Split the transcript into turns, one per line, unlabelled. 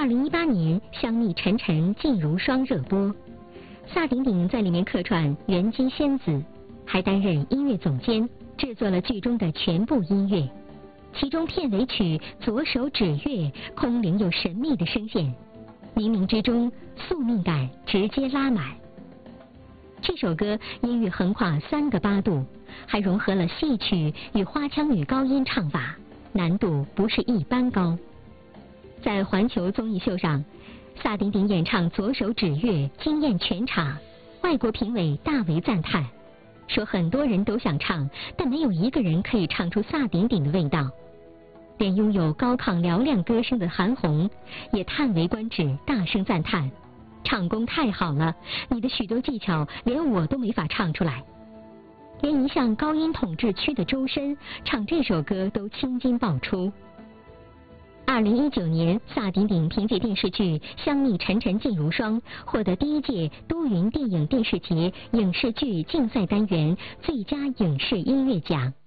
2018年，香蜜沉沉烬如霜热播，萨顶顶在里面客串原姬仙子，还担任音乐总监，制作了剧中的全部音乐。其中片尾曲《左手指月》空灵又神秘的声线，冥冥之中宿命感直接拉满。这首歌音域横跨3个8度，还融合了戏曲与花腔女高音唱法，难度不是一般高。在环球综艺秀上，萨顶顶演唱《左手指月》惊艳全场，外国评委大为赞叹，说很多人都想唱，但没有一个人可以唱出萨顶顶的味道。连拥有高亢嘹亮歌声的韩红也叹为观止，大声赞叹：唱功太好了，你的许多技巧连我都没法唱出来。连一向高音统治区的周深唱这首歌都青筋爆出。2019年，萨顶顶凭借电视剧《香蜜沉沉烬如霜》获得第1届都匀电影电视节影视剧竞赛单元最佳影视音乐奖。